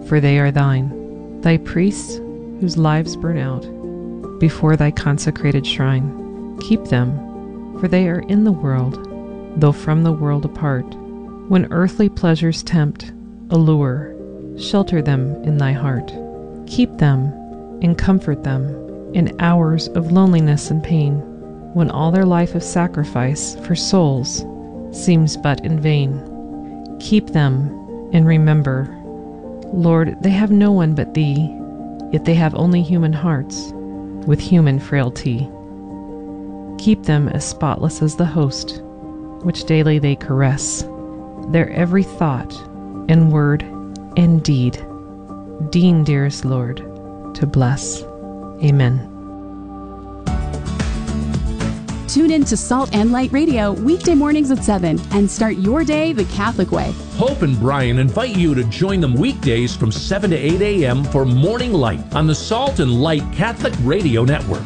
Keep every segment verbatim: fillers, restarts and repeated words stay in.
for they are thine. Thy priests, whose lives burn out before thy consecrated shrine. Keep them, for they are in the world, though from the world apart. When earthly pleasures tempt, allure, shelter them in thy heart. Keep them and comfort them in hours of loneliness and pain, when all their life of sacrifice for souls seems but in vain. Keep them and remember, Lord, they have no one but thee, yet they have only human hearts with human frailty. Keep them as spotless as the host, which daily they caress, their every thought and word and deed. Deign, dearest Lord, to bless. Amen. Tune in to Salt and Light Radio weekday mornings at seven and start your day the Catholic way. Hope and Brian invite you to join them weekdays from seven to eight a.m. for Morning Light on the Salt and Light Catholic Radio Network.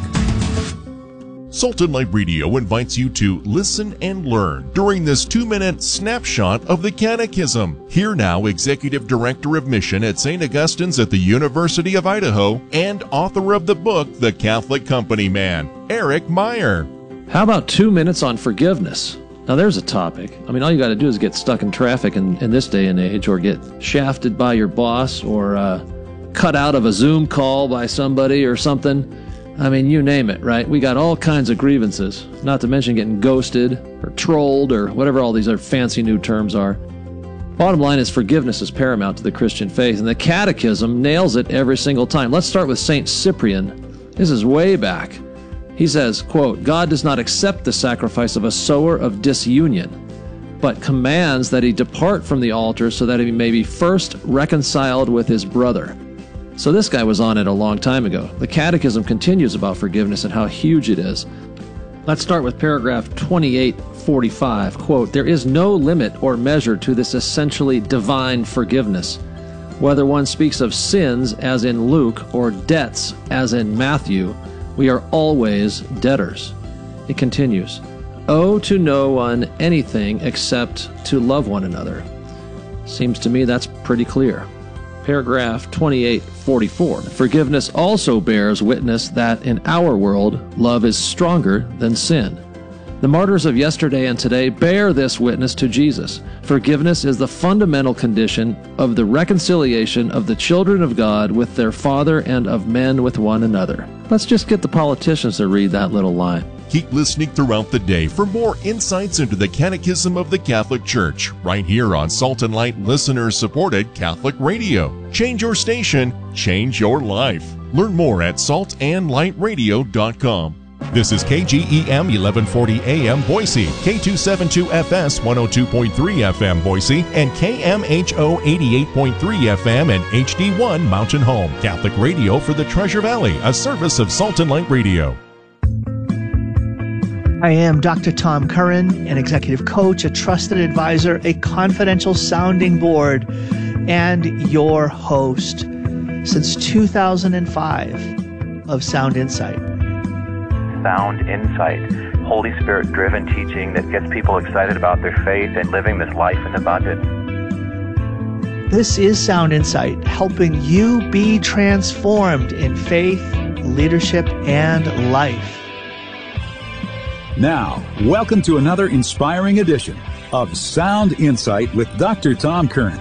Salt and Light Radio invites you to listen and learn during this two-minute snapshot of the Catechism. Here now, Executive Director of Mission at Saint Augustine's at the University of Idaho and author of the book, The Catholic Company Man, Eric Meyer. How about two minutes on forgiveness? Now there's a topic. I mean, all you got to do is get stuck in traffic in, in this day and age, or get shafted by your boss, or uh, cut out of a Zoom call by somebody or something. I mean, you name it, right? We got all kinds of grievances, not to mention getting ghosted or trolled or whatever all these other fancy new terms are. Bottom line is forgiveness is paramount to the Christian faith, and the Catechism nails it every single time. Let's start with Saint Cyprian. This is way back. He says, quote, God does not accept the sacrifice of a sower of disunion, but commands that he depart from the altar so that he may be first reconciled with his brother. So this guy was on it a long time ago. The Catechism continues about forgiveness and how huge it is. Let's start with paragraph twenty-eight forty-five. Quote, there is no limit or measure to this essentially divine forgiveness. Whether one speaks of sins, as in Luke, or debts, as in Matthew, we are always debtors. It continues, owe to no one anything except to love one another. Seems to me that's pretty clear. Paragraph twenty-eight forty-four. Forgiveness also bears witness that in our world, love is stronger than sin. The martyrs of yesterday and today bear this witness to Jesus. Forgiveness is the fundamental condition of the reconciliation of the children of God with their Father and of men with one another. Let's just get the politicians to read that little line. Keep listening throughout the day for more insights into the Catechism of the Catholic Church, right here on Salt and Light listener-supported Catholic Radio. Change your station, change your life. Learn more at salt and light radio dot com. This is K G E M eleven forty A M Boise, K two seventy-two F S one oh two point three F M Boise, and K M H O eighty-eight point three F M and H D one Mountain Home. Catholic Radio for the Treasure Valley, a service of Salt and Light Radio. I am Doctor Tom Curran, an executive coach, a trusted advisor, a confidential sounding board, and your host since two thousand five of Sound Insight. Sound Insight, Holy Spirit-driven teaching that gets people excited about their faith and living this life in abundance. This is Sound Insight, helping you be transformed in faith, leadership, and life. Now, welcome to another inspiring edition of Sound Insight with Doctor Tom Curran.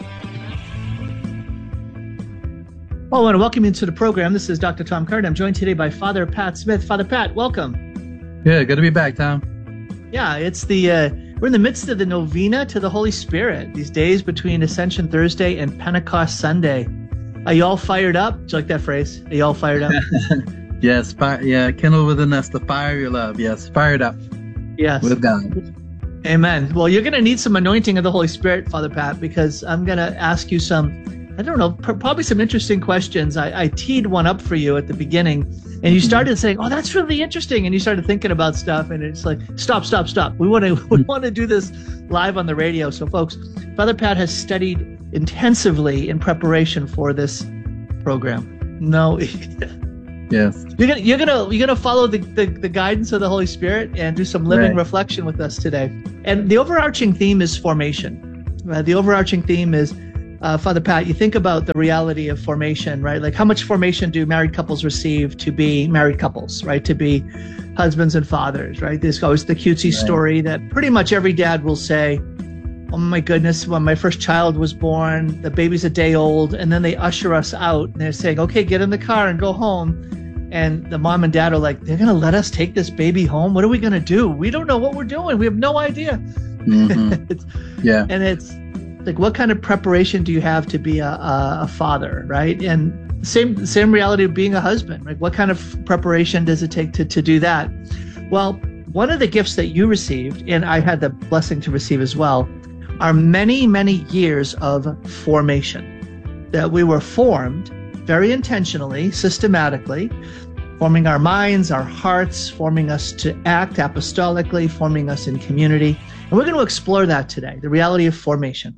Well, I want to welcome you to the program. This is Doctor Tom Curran. I'm joined today by Father Pat Smith. Father Pat, welcome. Yeah, good to be back, Tom. Yeah, it's the uh, we're in the midst of the novena to the Holy Spirit. These days between Ascension Thursday and Pentecost Sunday. Are you all fired up? Do you like that phrase? Are you all fired up? Yes, fire, yeah, kindle within us the fire of your love. Yes, fired up. Yes. With God. Amen. Well, you're going to need some anointing of the Holy Spirit, Father Pat, because I'm going to ask you some, I don't know, pr- probably some interesting questions. I, I teed one up for you at the beginning, and you started saying, oh, that's really interesting. And you started thinking about stuff, and it's like, stop, stop, stop. We want to we want to do this live on the radio. So, folks, Father Pat has studied intensively in preparation for this program. No. Yes. You're gonna you're gonna you're gonna follow the, the, the guidance of the Holy Spirit and do some living right. reflection with us today. And the overarching theme is formation. Uh, the overarching theme is uh, Father Pat, you think about the reality of formation, right? Like how much formation do married couples receive to be married couples, right? To be husbands and fathers, right? There's always the cutesy right. story that pretty much every dad will say, oh my goodness, when my first child was born, the baby's a day old, and then they usher us out and they're saying, okay, get in the car and go home. And the mom and dad are like, they're going to let us take this baby home? What are we going to do? We don't know what we're doing. We have no idea. Mm-hmm. yeah. And it's like, what kind of preparation do you have to be a, a, a father, right? And same same reality of being a husband, right? What kind of preparation does it take to, to do that? Well, one of the gifts that you received, and I had the blessing to receive as well, are many, many years of formation, that we were formed very intentionally, systematically, forming our minds, our hearts, forming us to act apostolically, forming us in community. And we're going to explore that today, the reality of formation.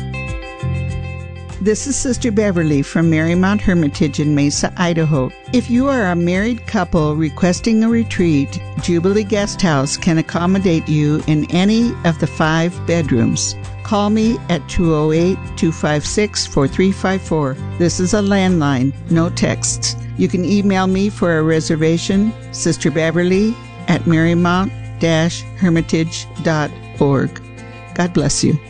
This is Sister Beverly from Marymount Hermitage in Mesa, Idaho. If you are a married couple requesting a retreat, Jubilee Guest House can accommodate you in any of the five bedrooms. Call me at two oh eight, two five six, four three five four. This is a landline, no texts. You can email me for a reservation, Sister Beverly at marymount dash hermitage dot org. God bless you.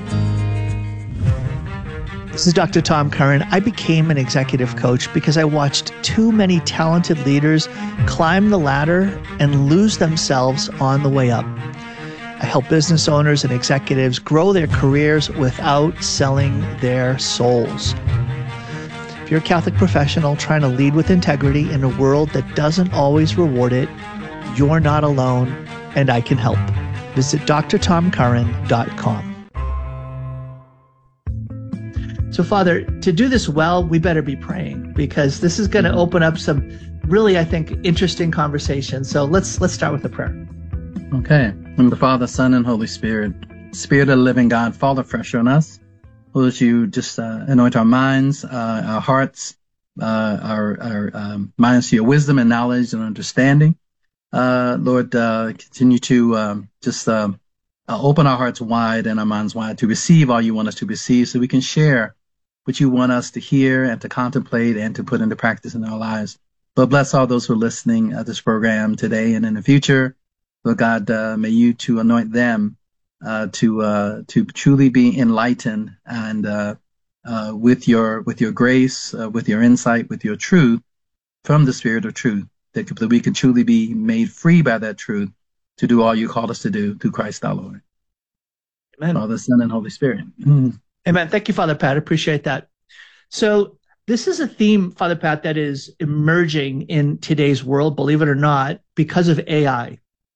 This is Doctor Tom Curran. I became an executive coach because I watched too many talented leaders climb the ladder and lose themselves on the way up. I help business owners and executives grow their careers without selling their souls. If you're a Catholic professional trying to lead with integrity in a world that doesn't always reward it, you're not alone, and I can help. Visit d r tom curran dot com. So, Father, to do this well, we better be praying, because this is going to open up some really, I think, interesting conversations. So let's let's start with a prayer. Okay. In the Father, Son, and Holy Spirit, Spirit of the living God, fall afresh on us. Lord, you just uh, anoint our minds, uh, our hearts, uh, our, our um, minds to your wisdom and knowledge and understanding. Uh, Lord, uh, continue to um, just uh, uh, open our hearts wide and our minds wide to receive all you want us to receive, so we can share what you want us to hear and to contemplate and to put into practice in our lives. Lord, bless all those who are listening at this program today and in the future. Lord God, uh, may you to anoint them uh, to uh, to truly be enlightened and uh, uh, with your with your grace, uh, with your insight, with your truth from the Spirit of truth, that, that we can truly be made free by that truth to do all you called us to do through Christ our Lord. Amen. Father, Son, and Holy Spirit. Mm. Amen. Thank you, Father Pat. Appreciate that. So this is a theme, Father Pat, that is emerging in today's world, believe it or not, because of A I.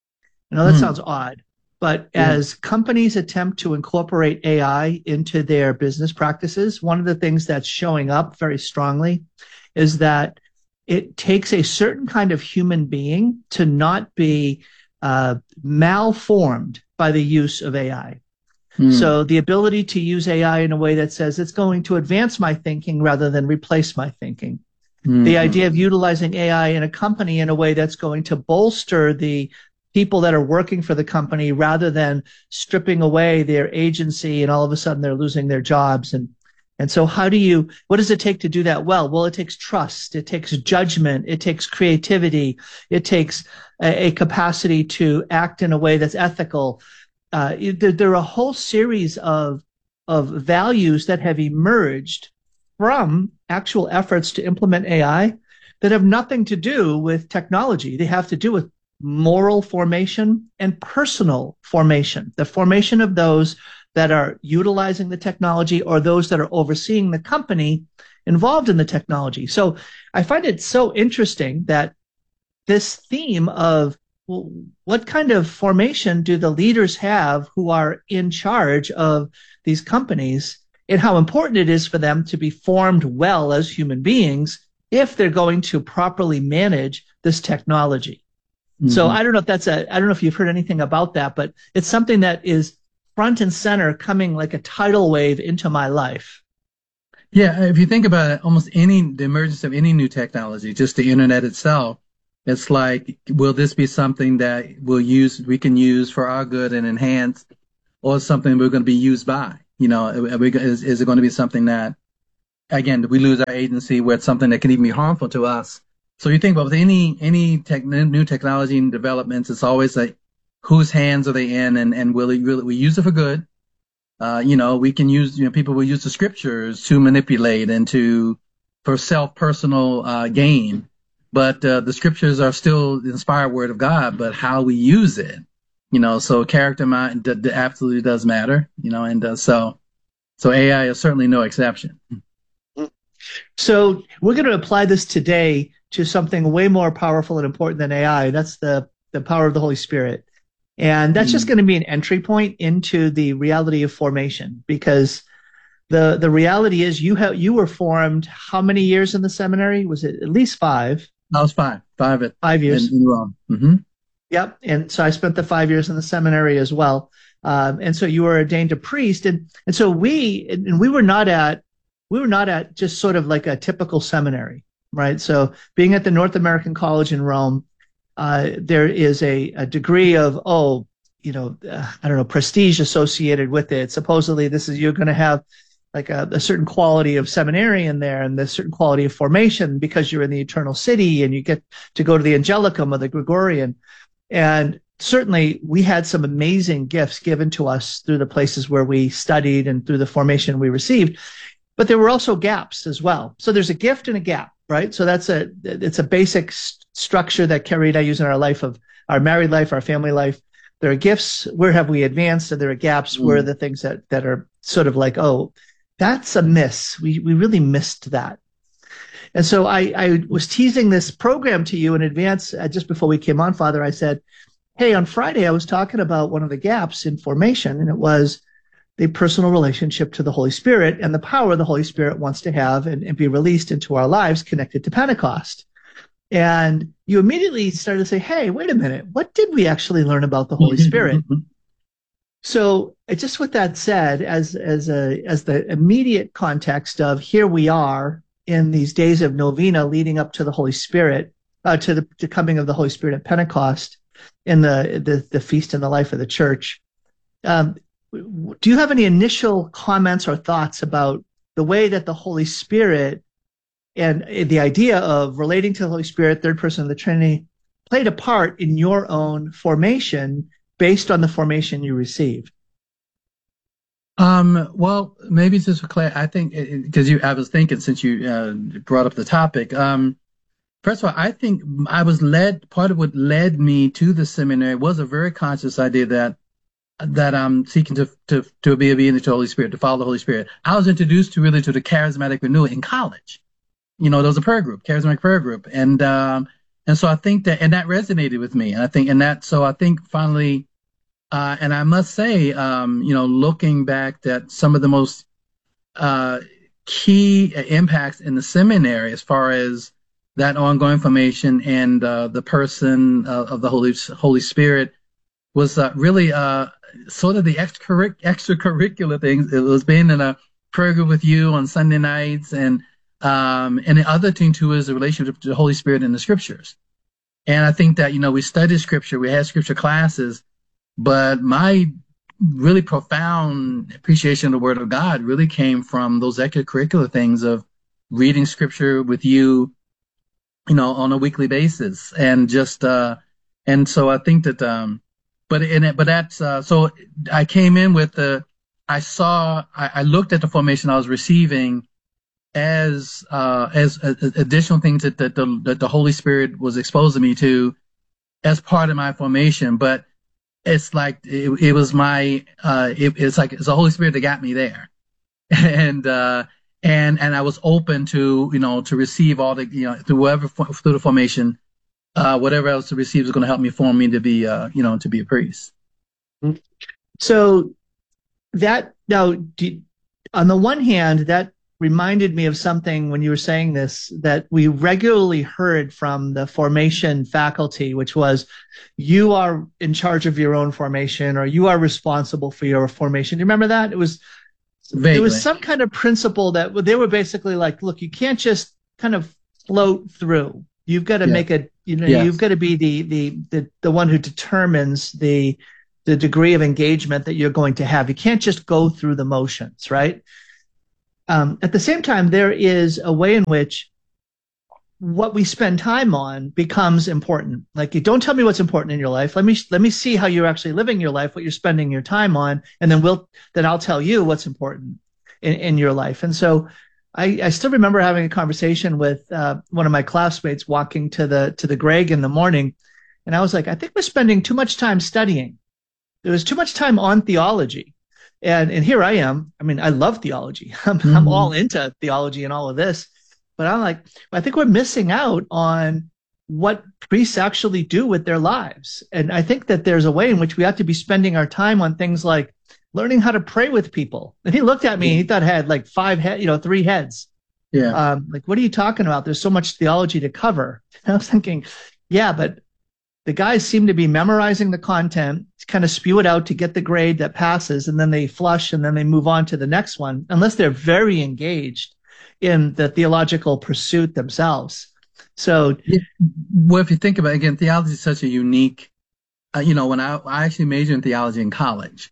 I know that mm. sounds odd, but yeah. as companies attempt to incorporate A I into their business practices, one of the things that's showing up very strongly is that it takes a certain kind of human being to not be uh, malformed by the use of A I. Mm. So the ability to use A I in a way that says it's going to advance my thinking rather than replace my thinking. Mm-hmm. The idea of utilizing A I in a company in a way that's going to bolster the people that are working for the company rather than stripping away their agency, and all of a sudden they're losing their jobs. And and so how do you, what does it take to do that well? Well, it takes trust. It takes judgment. It takes creativity. It takes a, a capacity to act in a way that's ethical. Uh, there, there are a whole series of of values that have emerged from actual efforts to implement A I that have nothing to do with technology. They have to do with moral formation and personal formation, the formation of those that are utilizing the technology or those that are overseeing the company involved in the technology. So I find it so interesting that this theme of, well, what kind of formation do the leaders have who are in charge of these companies, and how important it is for them to be formed well as human beings if they're going to properly manage this technology. Mm-hmm. So I don't know if that's a, I don't know if you've heard anything about that, but it's something that is front and center, coming like a tidal wave into my life. Yeah, if you think about it, almost any, the emergence of any new technology, just the internet itself, it's like, will this be something that we'll use, we can use for our good and enhance, or something we're going to be used by? You know, are we, is, is it going to be something that again, we lose our agency with something that can even be harmful to us. So you think about with any any tech, new technology and developments, it's always like, whose hands are they in, and and will it really we use it for good? Uh, you know, we can use, you know, people will use the scriptures to manipulate and to for self personal uh, gain, but uh, the scriptures are still the inspired word of God. But how we use it, you know, so character mind d- d- absolutely does matter, you know, and uh, so so A I is certainly no exception. So we're going to apply this today to something way more powerful and important than A I. That's the, the power of the Holy Spirit. And that's mm. just going to be an entry point into the reality of formation, because the the reality is you have you were formed how many years in the seminary? Was it at least five? I was five. Five at five years. In, in Rome. Mm-hmm. Yep. And so I spent the five years in the seminary as well. Um, and so you were ordained a priest. And, and so we, and we were not at, we were not at just sort of like a typical seminary, right? So being at the North American College in Rome, uh, there is a, a degree of, oh, you know, uh, I don't know, prestige associated with it. Supposedly this is, you're going to have like a, a certain quality of seminarian there and a certain quality of formation because you're in the Eternal City and you get to go to the Angelicum or the Gregorian. And certainly we had some amazing gifts given to us through the places where we studied and through the formation we received. But there were also gaps as well. So there's a gift and a gap, right? So that's a, it's a basic st- structure that Carrie and I use in our life of our married life, our family life. There are gifts. Where have we advanced? And there are gaps. Mm. Where are the things that, that are sort of like, oh, that's a miss. We, we really missed that. And so I, I was teasing this program to you in advance uh, just before we came on, Father. I said, hey, on Friday, I was talking about one of the gaps in formation, and it was the personal relationship to the Holy Spirit and the power the Holy Spirit wants to have and, and be released into our lives connected to Pentecost. And you immediately started to say, hey, wait a minute, what did we actually learn about the Holy Spirit? So just with that said, as, as, a, as the immediate context of here we are in these days of novena leading up to the Holy Spirit, uh, to the to coming of the Holy Spirit at Pentecost in the, the, the feast in the life of the church. Um, do you have any initial comments or thoughts about the way that the Holy Spirit and the idea of relating to the Holy Spirit, third person of the Trinity, played a part in your own formation based on the formation you received? Um, well, maybe just for clarity, I think, because you, I was thinking since you uh, brought up the topic, um, first of all, I think I was led, part of what led me to the seminary was a very conscious idea that that I'm seeking to to to be obedient to the Holy Spirit, to follow the Holy Spirit. I was introduced to really to the charismatic renewal in college. You know, there was a prayer group, charismatic prayer group, and um, and so I think that, and that resonated with me. And I think, and that, so I think finally, uh, and I must say, um, you know, looking back, that some of the most uh, key impacts in the seminary, as far as that ongoing formation and uh, the person uh, of the Holy Holy Spirit, was uh, really uh, sort of the extracurric- extracurricular things. It was being in a prayer group with you on Sunday nights, and um, and the other thing too is the relationship to the Holy Spirit and the Scriptures. And I think that, you know, we studied Scripture, we had Scripture classes, but my really profound appreciation of the Word of God really came from those extracurricular things of reading Scripture with you, you know, on a weekly basis, and just uh, and so I think that. Um, But in it, but that's uh, so. I came in with the. I saw. I, I looked at the formation I was receiving as uh, as uh, additional things that, that the that the Holy Spirit was exposing me to as part of my formation. But it's like it, it was my. Uh, it, it's like it's the Holy Spirit that got me there, and uh, and and I was open to, you know, to receive all the, you know, through whoever through the formation. Uh, whatever else to receive is going to help me form me to be, uh, you know, to be a priest. So that now, do, on the one hand, that reminded me of something when you were saying this that we regularly heard from the formation faculty, which was, you are in charge of your own formation, or you are responsible for your formation. Do you remember that? It was, Vaguely. It was some kind of principle that they were basically like, look, you can't just kind of float through. You've got to yeah. make a, you know, yes. you've got to be the, the, the, the one who determines the, the degree of engagement that you're going to have. You can't just go through the motions, right? um, at the same time, there is a way in which what we spend time on becomes important. Like, you don't tell me what's important in your life. Let me let me see how you're actually living your life, what you're spending your time on, and then we'll then I'll tell you what's important in, in your life. And so, I, I still remember having a conversation with uh, one of my classmates walking to the to the Greg in the morning, and I was like, I think we're spending too much time studying. There was too much time on theology, and and here I am. I mean, I love theology. I'm, mm-hmm. I'm all into theology and all of this. But I'm like, I think we're missing out on what priests actually do with their lives. And I think that there's a way in which we have to be spending our time on things like learning how to pray with people. And he looked at me and he thought I had like five head, you know, three heads. Yeah. Um, like, what are you talking about? There's so much theology to cover. And I was thinking, yeah, but the guys seem to be memorizing the content, kind of spew it out to get the grade that passes, and then they flush and then they move on to the next one, unless they're very engaged in the theological pursuit themselves. So, yeah. Well, if you think about it, again, theology is such a unique, uh, you know, when I, I actually majored in theology in college,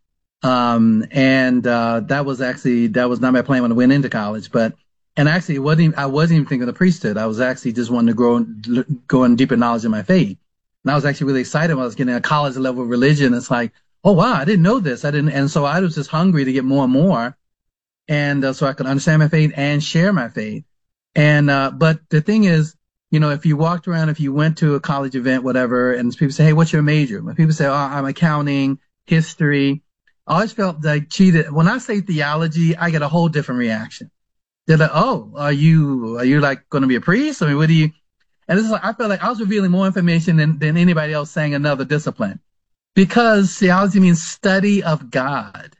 um, and uh, that was actually, that was not my plan when I went into college, but, and actually, it wasn't even, I wasn't even thinking of the priesthood. I was actually just wanting to grow, go in deeper knowledge of my faith. And I was actually really excited when I was getting a college level of religion. It's like, oh, wow, I didn't know this. I didn't, and so I was just hungry to get more and more. And uh, so I could understand my faith and share my faith. And, uh, but the thing is, you know, if you walked around, if you went to a college event, whatever, and people say, hey, what's your major? When people say, oh, I'm accounting, history, I always felt like, gee, that when I say theology, I get a whole different reaction. They're like, oh, are you, are you like going to be a priest? I mean, what do you, and this is like, I felt like I was revealing more information than, than anybody else saying another discipline, because theology means study of God,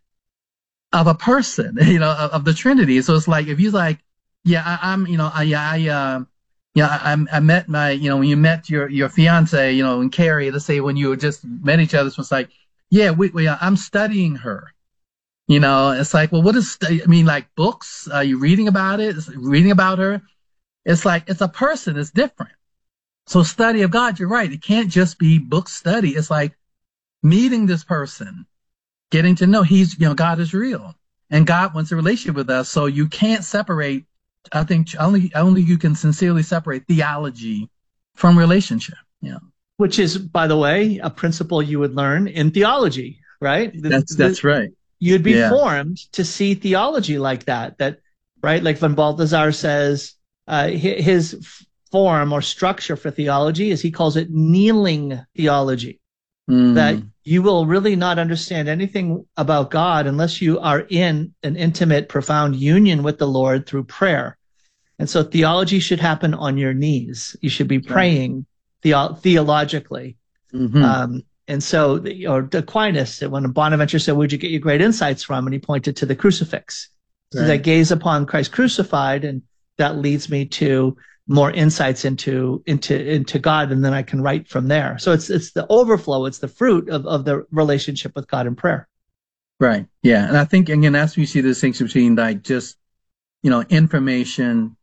of a person, you know, of, of the Trinity. So it's like, if you like, yeah, I, I'm, you know, I, I, uh, yeah, I, I met my, you know, when you met your, your fiance, you know, and Carrie, let's say when you just met each other, it's like, yeah, we, we, I'm studying her, you know, it's like, well, what is, I mean, like books, are you reading about it? Is reading about her? It's like, it's a person, it's different. So study of God, you're right. It can't just be book study. It's like meeting this person, getting to know he's, you know, God is real and God wants a relationship with us. So you can't separate. I think only, only you can sincerely separate theology from relationship. Yeah. Which is, by the way, a principle you would learn in theology, right? That's, that's the, right. You'd be yeah. formed to see theology like that, that, right? Like when Balthazar says, uh, his form or structure for theology is, he calls it kneeling theology. Mm. That you will really not understand anything about God unless you are in an intimate, profound union with the Lord through prayer. And so theology should happen on your knees. You should be praying the- theologically. Mm-hmm. Um, and so, the, or Aquinas, when Bonaventure said, where'd you get your great insights from? And he pointed to the crucifix. So right. I gaze upon Christ crucified, and that leads me to more insights into, into, into God, and then I can write from there. So it's, it's the overflow. It's the fruit of, of the relationship with God in prayer. Right. Yeah. And I think, again, that's when you see the distinction between like just, you know, information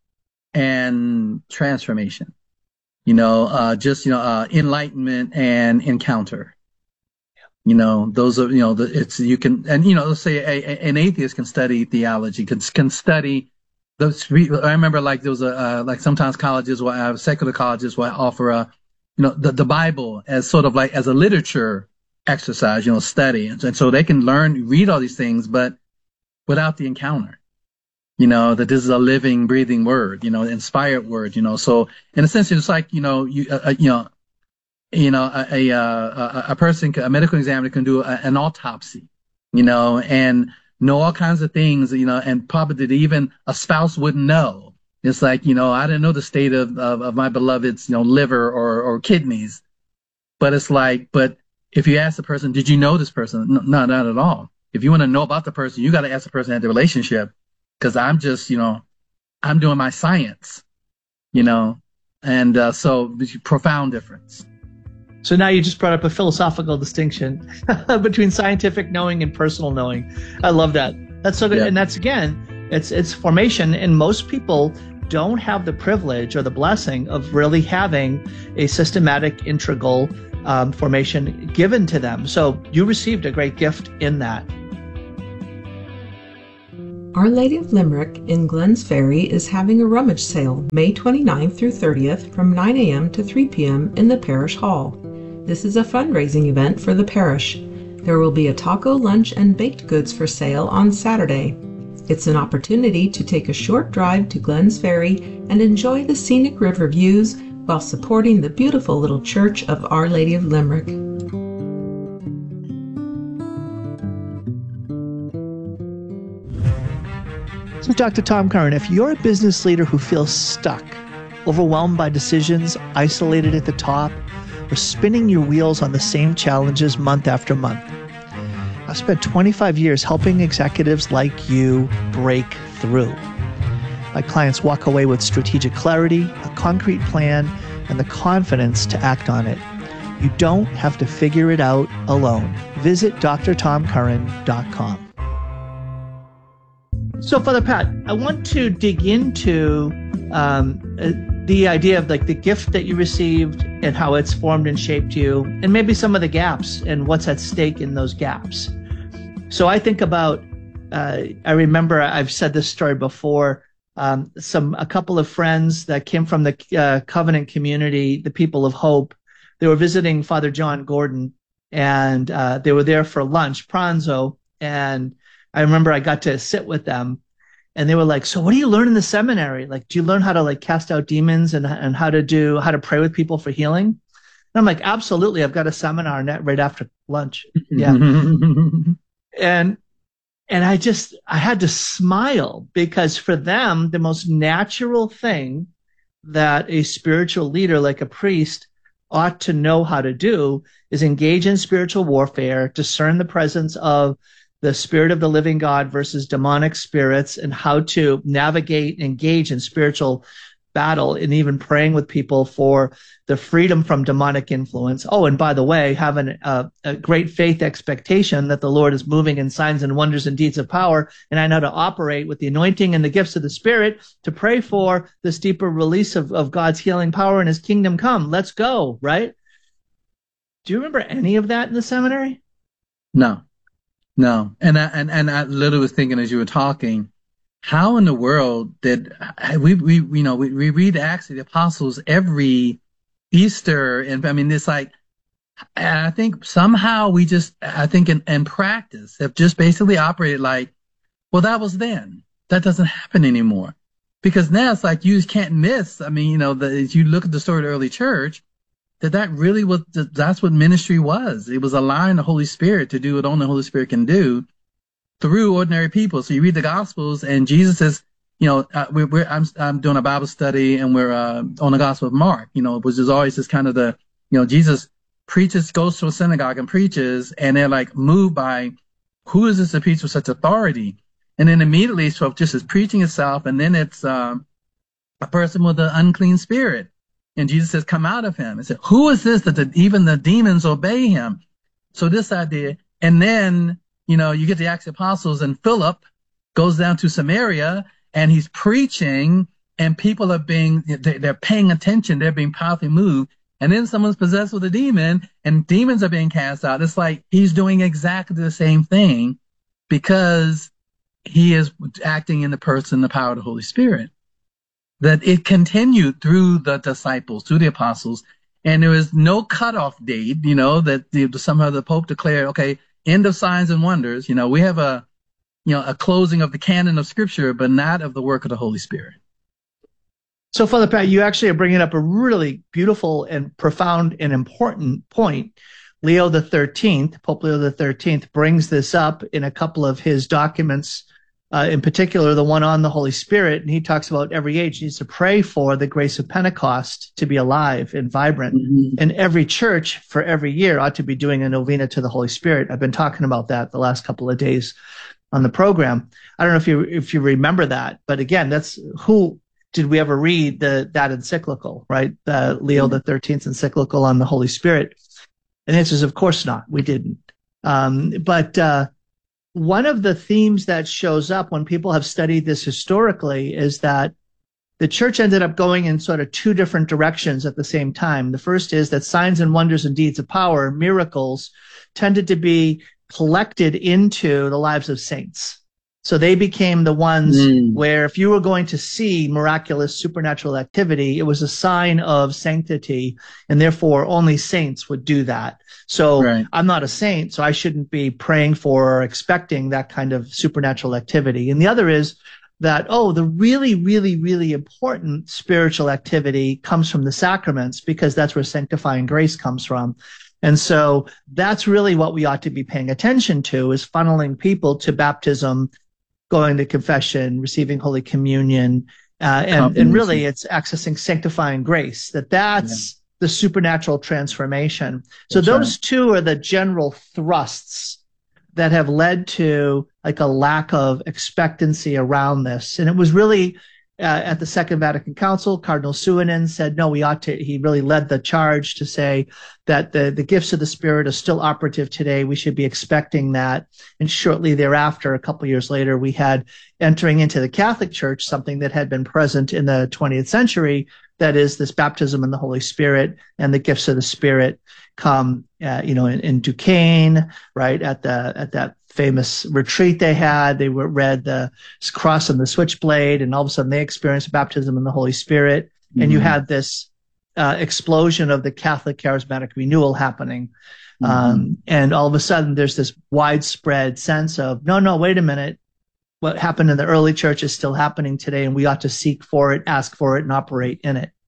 and transformation, you know, uh, just, you know, uh, enlightenment and encounter. You know, those are, you know, the, it's, you can, and, you know, let's say a, a, an atheist can study theology, can, can study those. I remember like there was a, uh, like sometimes colleges will have, secular colleges will offer a, you know, the, the Bible as sort of like as a literature exercise, you know, study. And, and so they can learn, read all these things, but without the encounter, you know, that this is a living, breathing word, you know, inspired word, you know. So in a sense, it's like, you know, you, uh, you know, you know, a, a, a, a person, a medical examiner can do a, an autopsy, you know, and know all kinds of things, you know, and probably that even a spouse wouldn't know. It's like, you know, I didn't know the state of, of, of my beloved's, you know, liver or, or kidneys, but it's like, but if you ask the person, did you know this person? No, no not at all. If you want to know about the person, you got to ask the person at the relationship, because I'm just, you know, I'm doing my science, you know, and uh, so profound difference. So now you just brought up a philosophical distinction between scientific knowing and personal knowing. I love that. That's so good. Yeah. And that's, again, it's it's formation. And most people don't have the privilege or the blessing of really having a systematic, integral um, formation given to them. So you received a great gift in that. Our Lady of Limerick in Glens Ferry is having a rummage sale May twenty-ninth through thirtieth from nine a.m. to three p.m. in the parish hall. This is a fundraising event for the parish. There will be a taco lunch and baked goods for sale on Saturday. It's an opportunity to take a short drive to Glens Ferry and enjoy the scenic river views while supporting the beautiful little church of Our Lady of Limerick. So, Doctor Tom Curran, if you're a business leader who feels stuck, overwhelmed by decisions, isolated at the top, or spinning your wheels on the same challenges month after month, I've spent twenty-five years helping executives like you break through. My clients walk away with strategic clarity, a concrete plan, and the confidence to act on it. You don't have to figure it out alone. Visit d r tom curran dot com. So, Father Pat, I want to dig into um, the idea of like the gift that you received and how it's formed and shaped you, and maybe some of the gaps and what's at stake in those gaps. So I think about, uh, I remember I've said this story before, um, some a couple of friends that came from the uh, Covenant community, the People of Hope. They were visiting Father John Gordon, and uh, they were there for lunch, pranzo, and I remember I got to sit with them, and they were like, so what do you learn in the seminary? Like, do you learn how to like cast out demons and, and how to do, how to pray with people for healing? And I'm like, absolutely. I've got a seminar net right after lunch. Yeah. and, and I just, I had to smile because for them, the most natural thing that a spiritual leader like a priest ought to know how to do is engage in spiritual warfare, discern the presence of the spirit of the living God versus demonic spirits, and how to navigate and engage in spiritual battle, and even praying with people for the freedom from demonic influence. Oh, and by the way, having a, a great faith expectation that the Lord is moving in signs and wonders and deeds of power, and I know to operate with the anointing and the gifts of the Spirit to pray for this deeper release of, of God's healing power and His kingdom come. Let's go, right? Do you remember any of that in the seminary? No. No, and I, and and I literally was thinking as you were talking, how in the world did we we you know we, we read Acts of the Apostles every Easter, and I mean it's like I think somehow we just I think in, in practice have just basically operated like, well, that was then, that doesn't happen anymore, because now it's like you just can't miss. I mean, you know, the, as you look at the story of the early church, that that really was, that's what ministry was. It was allowing the Holy Spirit to do what only the Holy Spirit can do through ordinary people. So you read the Gospels, and Jesus says, you know, uh, we're, we're, I'm, I'm doing a Bible study, and we're uh, on the Gospel of Mark, you know, which is always just kind of the, you know, Jesus preaches, goes to a synagogue and preaches, and they're like moved by, who is this to preach with such authority? And then immediately, so just as preaching itself, and then it's um, a person with an unclean spirit. And Jesus says, come out of him. And said, who is this that the, even the demons obey him? So this idea. And then, you know, you get the Acts of the Apostles, and Philip goes down to Samaria, and he's preaching, and people are being, they're paying attention. They're being powerfully moved. And then someone's possessed with a demon, and demons are being cast out. It's like he's doing exactly the same thing because he is acting in the person, the power of the Holy Spirit. That it continued through the disciples, through the apostles, and there was no cutoff date, you know, that the, somehow the Pope declared, okay, end of signs and wonders. You know, we have a, you know, a closing of the canon of Scripture, but not of the work of the Holy Spirit. So, Father Pat, you actually are bringing up a really beautiful and profound and important point. Leo the thirteenth, Pope Leo the thirteenth, brings this up in a couple of his documents, uh, in particular the one on the Holy Spirit, and he talks about every age needs to pray for the grace of Pentecost to be alive and vibrant. Mm-hmm. And every church for every year ought to be doing a novena to the Holy Spirit. I've been talking about that the last couple of days on the program. I don't know if you if you remember that, but again, that's who did we ever read the that encyclical, right? The Leo the thirteenth encyclical on the Holy Spirit. And the answer is, of course not. We didn't. Um, but uh, one of the themes that shows up when people have studied this historically is that the church ended up going in sort of two different directions at the same time. The first is that signs and wonders and deeds of power, miracles, tended to be collected into the lives of saints. So they became the ones Mm. where if you were going to see miraculous supernatural activity, it was a sign of sanctity, and therefore only saints would do that. So Right. I'm not a saint, so I shouldn't be praying for or expecting that kind of supernatural activity. And the other is that, oh, the really, really, really important spiritual activity comes from the sacraments, because that's where sanctifying grace comes from. And so that's really what we ought to be paying attention to, is funneling people to baptism, going to confession, receiving Holy Communion, uh, and, and really it's accessing sanctifying grace, that that's yeah. the supernatural transformation. So that's those right. two are the general thrusts that have led to like a lack of expectancy around this. And it was really uh, at the Second Vatican Council, Cardinal Suanen said, no, we ought to, he really led the charge to say that the, the gifts of the Spirit are still operative today. We should be expecting that. And shortly thereafter, a couple of years later, we had entering into the Catholic Church, something that had been present in the twentieth century, that is this baptism in the Holy Spirit, and the gifts of the Spirit come, uh, you know, in, in Duquesne, right, at the at that famous retreat they had. They were read the cross and the switchblade, and all of a sudden they experienced baptism in the Holy Spirit. Mm-hmm. And you had this uh, explosion of the Catholic charismatic renewal happening. Mm-hmm. Um, and all of a sudden there's this widespread sense of, no, no, wait a minute. What happened in the early church is still happening today, and we ought to seek for it, ask for it, and operate in it.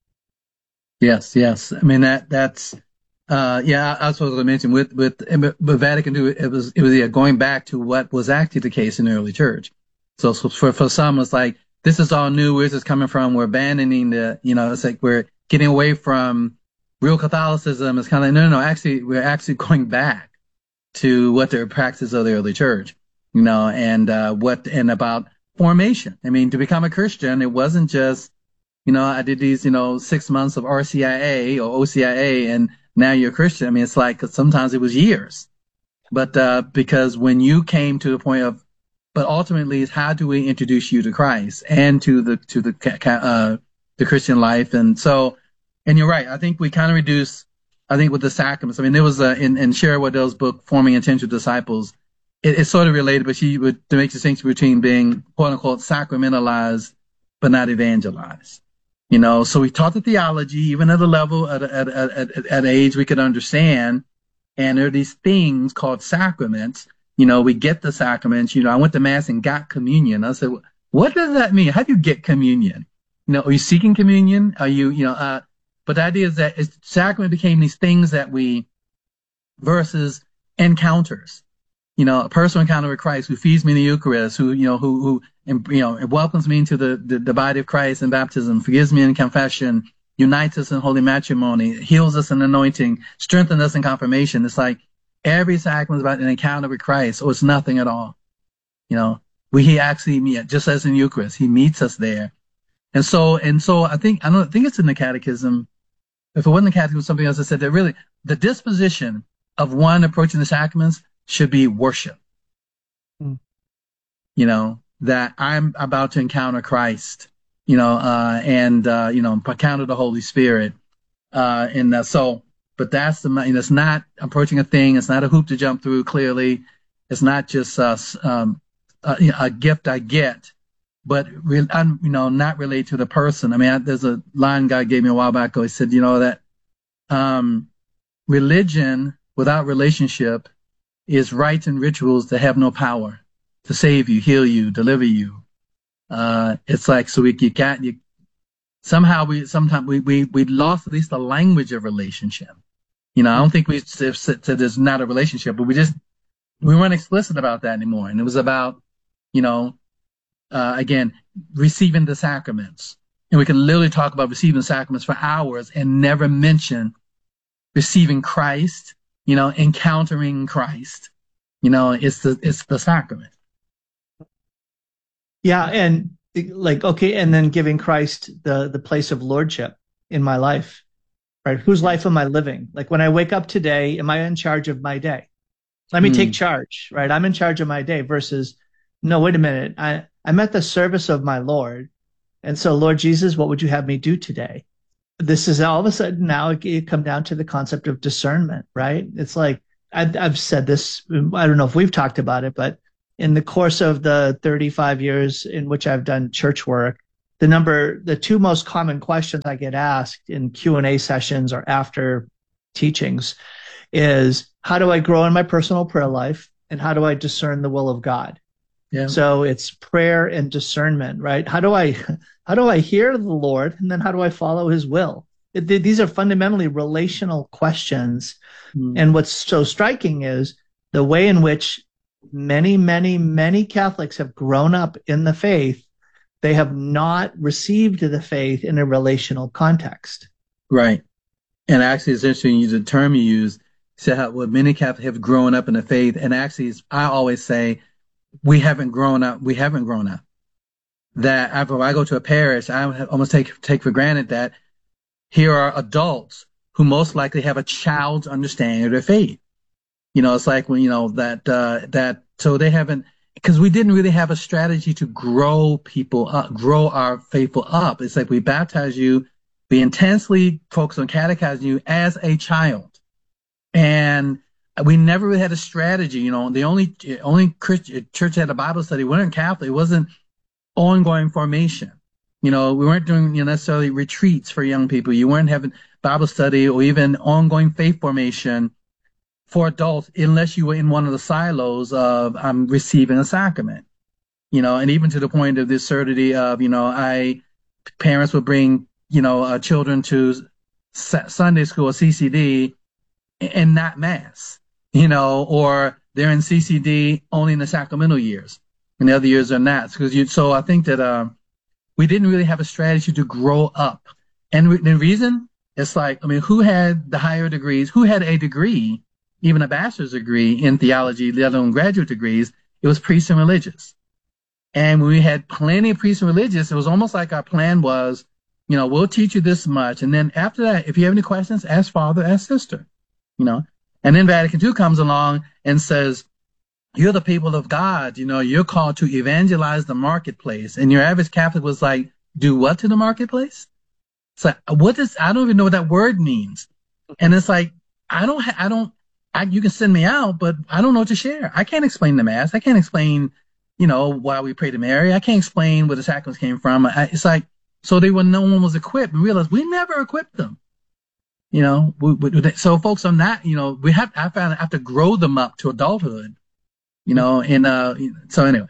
Yes, yes. I mean, that that's, Uh, yeah, I was supposed to mention with, with, with Vatican two, it was, it was yeah, going back to what was actually the case in the early church. So, so for, for some, it's like, this is all new. Where's this coming from? We're abandoning the, you know, it's like we're getting away from real Catholicism. It's kind of like, no, no, no, actually, we're actually going back to what their practice of the early church, you know, and, uh, what, and about formation. I mean, to become a Christian, it wasn't just, you know, I did these, you know, six months of R C I A or O C I A, and now you're a Christian. I mean, it's like, 'cause sometimes it was years, but, uh, because when you came to the point of, but ultimately is how do we introduce you to Christ and to the, to the, uh, the Christian life. And so, and you're right. I think we kind of reduce, I think with the sacraments, I mean, there was a, in, in Sherry Waddell's book, Forming Intentional Disciples, it, it's sort of related, but she would, to make the distinction between being quote unquote sacramentalized, but not evangelized. You know, so we taught the theology, even at a level, at at at at, at age we could understand. And there are these things called sacraments. You know, we get the sacraments. You know, I went to mass and got communion. I said, what does that mean? How do you get communion? You know, are you seeking communion? Are you, you know, uh, but the idea is that it's, sacrament became these things that we, versus encounters. You know, a personal encounter with Christ who feeds me in the Eucharist, who, you know, who, who, and, you know, welcomes me into the, the, the body of Christ in baptism, forgives me in confession, unites us in holy matrimony, heals us in anointing, strengthens us in confirmation. It's like every sacrament is about an encounter with Christ, or it's nothing at all. You know, we, he actually meet, just as in Eucharist, he meets us there. And so, and so I think, I don't think it's in the catechism. If it wasn't the catechism, something else that said that really the disposition of one approaching the sacraments should be worship. Mm. You know, that I'm about to encounter Christ, you know, uh, and, uh, you know, encounter the Holy Spirit. Uh, and uh, so, but that's the, you know, it's not approaching a thing. It's not a hoop to jump through. Clearly, it's not just, uh, um, a, a gift I get, but, re- I'm, you know, not related to the person. I mean, I, there's a line God gave me a while back ago. He said, you know, that, um, religion without relationship is rites and rituals that have no power to save you, heal you, deliver you. Uh, it's like, so we, you can't, you, somehow we, sometimes we, we, we lost at least the language of relationship. You know, I don't think we said, said there's not a relationship, but we just, we weren't explicit about that anymore. And it was about, you know, uh, again, receiving the sacraments. And we can literally talk about receiving the sacraments for hours and never mention receiving Christ, you know, encountering Christ. You know, it's the, it's the sacrament. Yeah. And like, okay. And then giving Christ the, the place of lordship in my life, right? Whose life am I living? Like when I wake up today, am I in charge of my day? Let me mm. take charge, right? I'm in charge of my day versus, no, wait a minute. I, I'm at the service of my Lord. And so, Lord Jesus, what would you have me do today? This is all of a sudden now it, it come down to the concept of discernment, right? It's like, I, I've said this, I don't know if we've talked about it, but in the course of the thirty-five years in which I've done church work, the number, the two most common questions I get asked in Q and A sessions or after teachings is, how do I grow in my personal prayer life? And how do I discern the will of God? Yeah. So it's prayer and discernment, right? How do I, how do I hear the Lord? And then how do I follow his will? It, these are fundamentally relational questions. Mm. And what's so striking is the way in which many, many, many Catholics have grown up in the faith. They have not received the faith in a relational context. Right. And actually, it's interesting, you, the term you use, said how well, many Catholics have grown up in the faith. And actually, it's, I always say, we haven't grown up. We haven't grown up. That after I go to a parish, I almost take take for granted that here are adults who most likely have a child's understanding of their faith. You know, it's like when, you know, that, uh, that, so they haven't, because we didn't really have a strategy to grow people up, grow our faithful up. It's like we baptize you, we intensely focus on catechizing you as a child. And we never really had a strategy. You know, the only, only Christian church had a Bible study. We weren't Catholic. It wasn't ongoing formation. You know, we weren't doing, you know, necessarily retreats for young people. You weren't having Bible study or even ongoing faith formation for adults unless you were in one of the silos of I'm receiving a sacrament. You know, and even to the point of the absurdity of, you know, I, parents would bring, you know, uh, children to Sunday school or C C D and not mass, you know, or they're in C C D only in the sacramental years and the other years are not. Because you, so I think that, um, we didn't really have a strategy to grow up. And re- the reason it's like, I mean, who had the higher degrees? Who had a degree, even a bachelor's degree in theology, let alone graduate degrees? It was priests and religious. And when we had plenty of priests and religious, it was almost like our plan was, you know, we'll teach you this much. And then after that, if you have any questions, ask father, ask sister, you know. And then Vatican Two comes along and says, you're the people of God. You know, you're called to evangelize the marketplace. And your average Catholic was like, do what to the marketplace? It's like, what does, I don't even know what that word means. And it's like, I don't, ha- I don't, I, you can send me out, but I don't know what to share. I can't explain the Mass. I can't explain, you know, why we pray to Mary. I can't explain where the sacraments came from. I, it's like, so they were, no one was equipped. We realized we never equipped them. You know, we, we, so folks on that, you know, we have, I found I have to grow them up to adulthood, you know, and, uh, so anyway.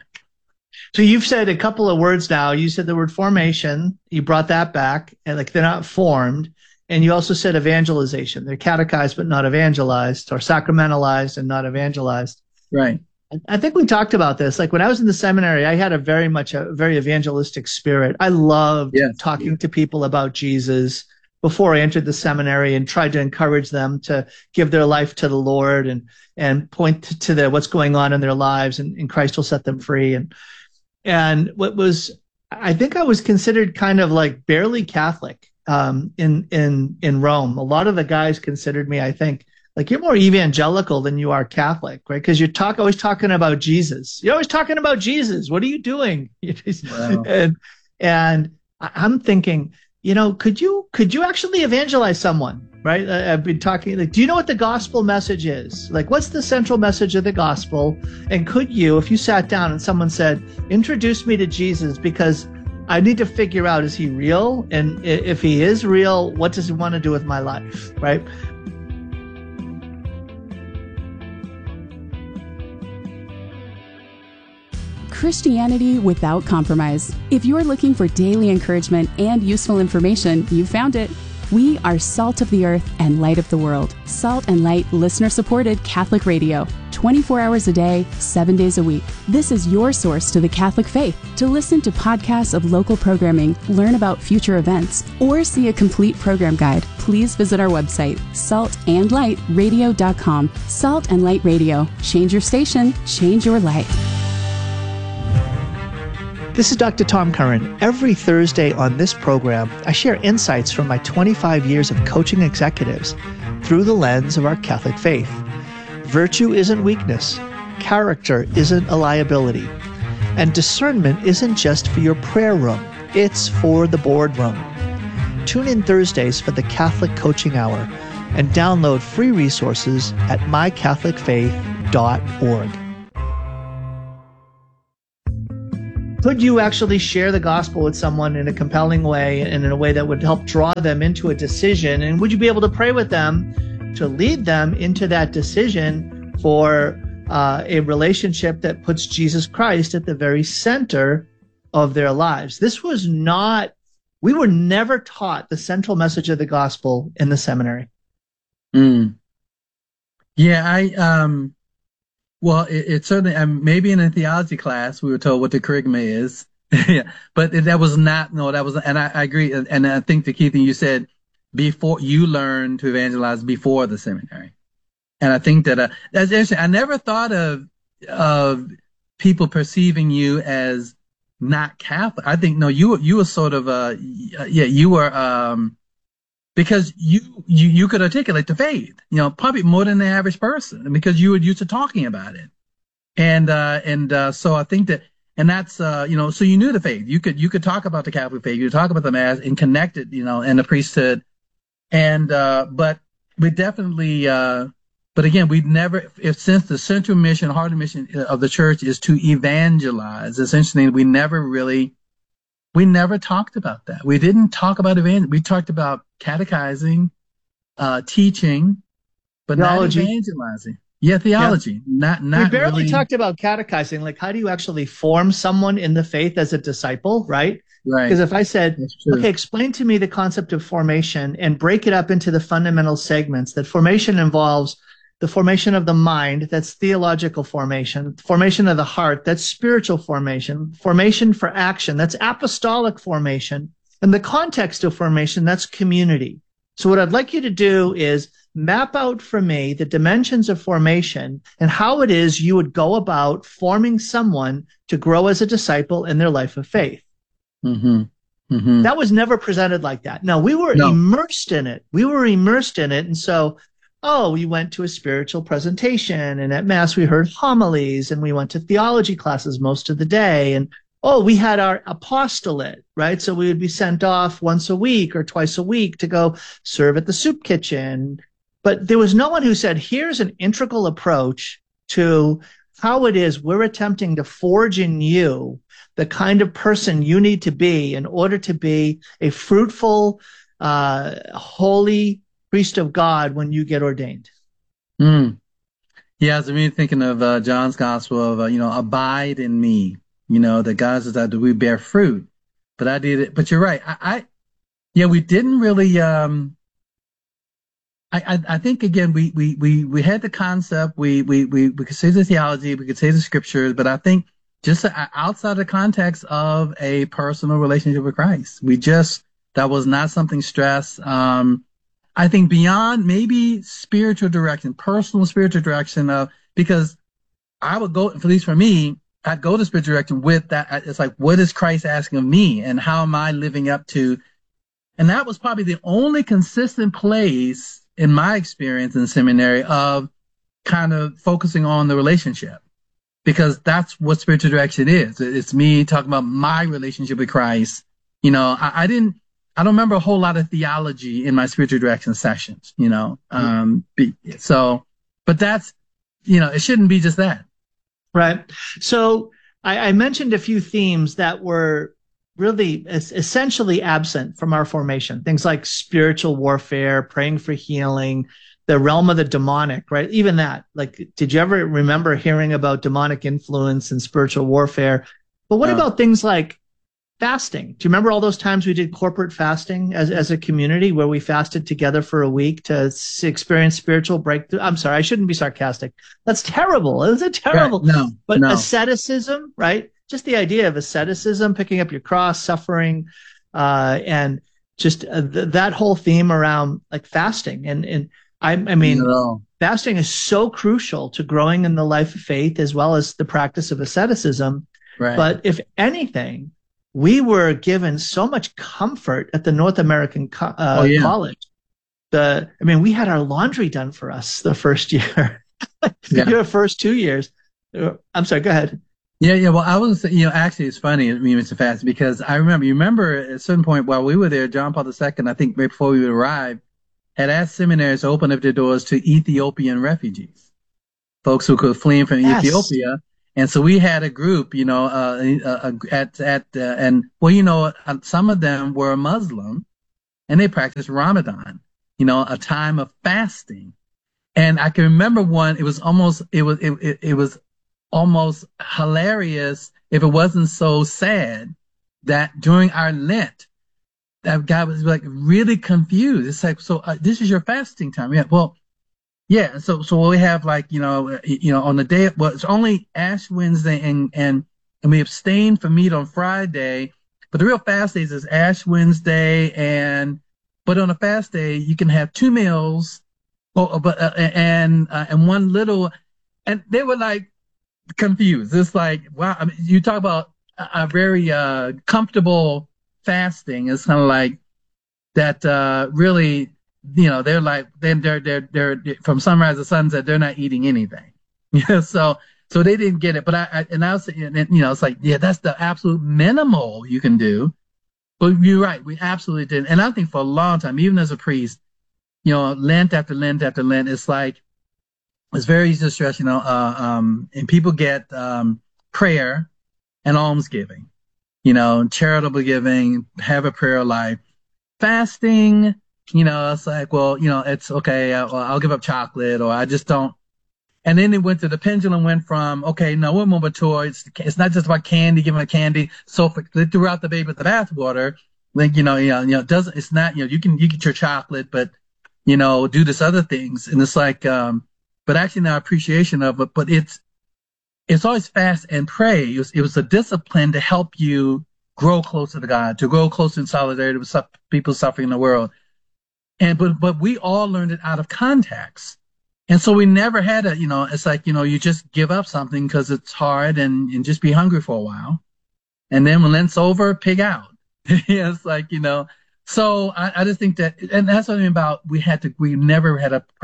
So you've said a couple of words now. You said the word formation. You brought that back, and like they're not formed. And you also said evangelization. They're catechized but not evangelized, or sacramentalized and not evangelized. Right. I think we talked about this. Like when I was in the seminary, I had a very much a very evangelistic spirit. I loved yes. talking to people about Jesus before I entered the seminary and tried to encourage them to give their life to the Lord and and point to, to the what's going on in their lives, and, and Christ will set them free. And and what was, I think I was considered kind of like barely Catholic um, in in in Rome. A lot of the guys considered me, I think, like, you're more evangelical than you are Catholic, right? Because you're talk always talking about Jesus. You're always talking about Jesus. What are you doing? Wow. and and I'm thinking, you know, could you could you actually evangelize someone, right? I, I've been talking, like, do you know what the gospel message is? Like, what's the central message of the gospel? And could you, if you sat down and someone said, introduce me to Jesus because I need to figure out, is he real? And if he is real, what does he want to do with my life, right? Christianity without compromise. If you're looking for daily encouragement and useful information, you found it. We are salt of the earth and light of the world. Salt and Light, listener-supported Catholic radio. twenty-four hours a day, seven days a week. This is your source to the Catholic faith. To listen to podcasts of local programming, learn about future events, or see a complete program guide, please visit our website, salt and light radio dot com. Salt and Light Radio. Change your station, change your life. This is Doctor Tom Curran. Every Thursday on this program, I share insights from my twenty-five years of coaching executives through the lens of our Catholic faith. Virtue isn't weakness. Character isn't a liability. And discernment isn't just for your prayer room. It's for the boardroom. Tune in Thursdays for the Catholic Coaching Hour and download free resources at my catholic faith dot org. could you actually share the gospel with someone in a compelling way and in a way that would help draw them into a decision? And would you be able to pray with them to lead them into that decision for uh, a relationship that puts Jesus Christ at the very center of their lives? This was not, we were never taught the central message of the gospel in the seminary. Mm. Yeah, I, um, well, it, it certainly, um, maybe in a theology class, we were told what the charisma is. Yeah, but that was not, no, that was, and I, I agree. And, and I think the key thing you said, before you learn to evangelize before the seminary. And I think that, uh, that's interesting. I never thought of, of people perceiving you as not Catholic. I think, no, you, you were sort of, uh, yeah, you were, um, because you, you, you could articulate the faith, you know, probably more than the average person because you were used to talking about it. And, uh, and, uh, so I think that, and that's, uh, you know, so you knew the faith. You could, you could talk about the Catholic faith. You could talk about the Mass and connect it, you know, and the priesthood. And, uh, but we definitely, uh, but again, we never, if since the central mission, heart and mission of the church is to evangelize, essentially, we never really, we never talked about that. We didn't talk about evangel. We talked about catechizing, uh, teaching, but theology. Not evangelizing. Yeah, theology. Yeah. Not, not we barely really... talked about catechizing. Like, how do you actually form someone in the faith as a disciple, right? Right. Because if I said, okay, explain to me the concept of formation and break it up into the fundamental segments, that formation involves the formation of the mind, that's theological formation, formation of the heart, that's spiritual formation, formation for action, that's apostolic formation, and the context of formation, that's community. So what I'd like you to do is map out for me the dimensions of formation and how it is you would go about forming someone to grow as a disciple in their life of faith. Mm-hmm. Mm-hmm. That was never presented like that. No, we were no. immersed in it. We were immersed in it. And so, oh, we went to a spiritual presentation, and at Mass we heard homilies, and we went to theology classes most of the day. And oh, we had our apostolate, right? So we would be sent off once a week or twice a week to go serve at the soup kitchen. But there was no one who said, here's an integral approach to how it is we're attempting to forge in you the kind of person you need to be in order to be a fruitful, uh, holy priest of God when you get ordained. Mm. Yeah, so me thinking of uh, John's gospel of, uh, you know, abide in me, you know, that God says that we bear fruit. But I did it. But you're right. I, I yeah, we didn't really, um, I, I, I think again, we, we, we, we had the concept, we, we, we, we could say the theology, we could say the scriptures, but I think just outside the context of a personal relationship with Christ, we just, that was not something stressed. Um, I think beyond maybe spiritual direction, personal spiritual direction of, because I would go, at least for me, I'd go to spiritual direction with that. It's like, what is Christ asking of me and how am I living up to? And that was probably the only consistent place in my experience in seminary of kind of focusing on the relationship, because that's what spiritual direction is. It's me talking about my relationship with Christ. You know, I, I didn't, I don't remember a whole lot of theology in my spiritual direction sessions, you know, um, be, so, but that's, you know, it shouldn't be just that. Right. So I, I mentioned a few themes that were really es- essentially absent from our formation. Things like spiritual warfare, praying for healing, the realm of the demonic, right? Even that, like, did you ever remember hearing about demonic influence and spiritual warfare? But what No. about things like fasting? Do you remember all those times we did corporate fasting as, as a community where we fasted together for a week to s- experience spiritual breakthrough? I'm sorry, I shouldn't be sarcastic. That's terrible. It's a terrible, Right. No, but no. asceticism, right? Just the idea of asceticism, picking up your cross, suffering, uh, and just uh, th- that whole theme around like fasting. And, and I, I mean, No. fasting is so crucial to growing in the life of faith as well as the practice of asceticism. Right. But if anything, we were given so much comfort at the North American co- uh, Oh, yeah. College. The, I mean, we had our laundry done for us the first year, Yeah. your first two years. Uh, I'm sorry, go ahead. Yeah, yeah. Well, I was, you know, actually, it's funny, I mean, Mister Fast, because I remember, you remember at a certain point while we were there, John Paul the Second, I think right before we would arrive, had asked seminaries to open up their doors to Ethiopian refugees, folks who could flee from Yes. Ethiopia. And so we had a group, you know, uh, uh, at, at, uh, and well, you know, some of them were Muslim and they practiced Ramadan, you know, a time of fasting. And I can remember one, it was almost, it was, it, it, it was almost hilarious if it wasn't so sad that during our Lent, that guy was like really confused. It's like, so uh, this is your fasting time. Yeah. Well, yeah. So, so we have like, you know, you know, on the day, well, it's only Ash Wednesday and, and, and we abstain from meat on Friday, but the real fast days is Ash Wednesday. And, but on a fast day, you can have two meals, oh, but, uh, and, uh, and one little, and they were like confused. It's like, wow. I mean, you talk about a, a very, uh, comfortable fasting. It's kind of like that, uh, really, you know, they're like, they're, they're, they're, they're from sunrise to sunset, they're not eating anything. Yeah. So, so they didn't get it. But I, I and I was, and, you know, it's like, yeah, that's the absolute minimal you can do. But you're right. We absolutely didn't. And I think for a long time, even as a priest, you know, Lent after Lent after Lent, it's like, it's very easy to stress, you know, uh, um, and people get, um, prayer and almsgiving. You know, charitable giving, have a prayer life, fasting, you know, it's like, well, you know, it's okay. I'll, I'll give up chocolate or I just don't. And then it went to the pendulum went from, okay, no, we're moving towards, it's not just about candy, giving a candy. So for, they threw out the baby with the bathwater. Like, you know, you know, you know, it doesn't, it's not, you know, you can, you get your chocolate, but, you know, do this other things. And it's like, um, but actually now appreciation of it, but it's, it's always fast and pray. It was, it was a discipline to help you grow closer to God, to grow closer in solidarity with su- people suffering in the world. And, but, but we all learned it out of context. And so we never had a, you know, it's like, you know, you just give up something because it's hard and, and just be hungry for a while. And then when Lent's over, pig out. Yeah, it's like, you know, so I, I just think that, and that's what I mean about, we had to, we never had a,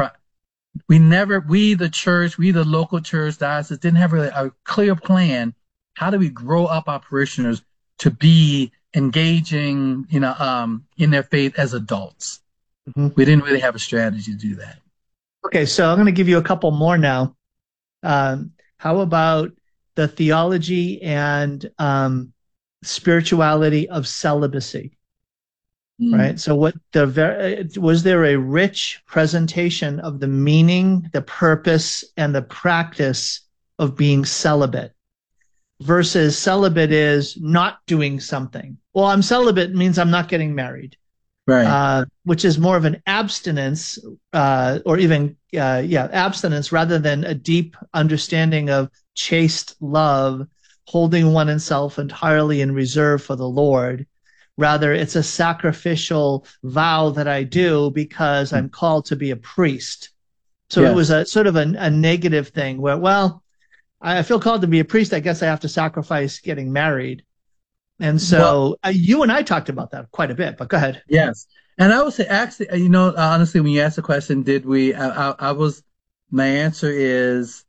we never, we, the church, we, the local church, diocese, didn't have really a clear plan. How do we grow up our parishioners to be engaging, you know, um, in their faith as adults? Mm-hmm. We didn't really have a strategy to do that. Okay, so I'm going to give you a couple more now. Um, how about the theology and um, spirituality of celibacy? Mm. Right. So, what the ver- was there a rich presentation of the meaning, the purpose, and the practice of being celibate? Versus celibate is not doing something. Well, I'm celibate means I'm not getting married. Right. Uh, which is more of an abstinence, uh, or even, uh, yeah, abstinence rather than a deep understanding of chaste love, holding oneself entirely in reserve for the Lord. Rather, it's a sacrificial vow that I do because I'm called to be a priest. So yes. It was a sort of a, a negative thing where, well, I feel called to be a priest. I guess I have to sacrifice getting married. And so well, uh, you and I talked about that quite a bit, but go ahead. Yes. And I would say, actually, you know, honestly, when you asked the question, did we, I, I, I was, my answer is,